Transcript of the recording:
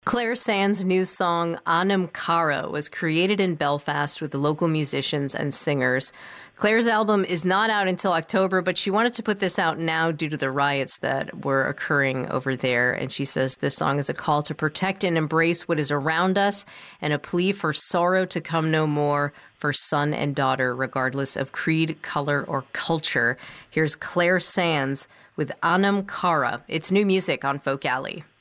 Claire Sands' new song, Anam Cara, was created in Belfast with local musicians and singers. Claire's album is not out until October, but she wanted to put this out now due to the riots that were occurring over there. And she says this song is a call to protect and embrace what is around us and a plea for sorrow to come no more for son and daughter, regardless of creed, color, or culture. Here's Claire Sands with Anam Cara. It's new music on Folk Alley.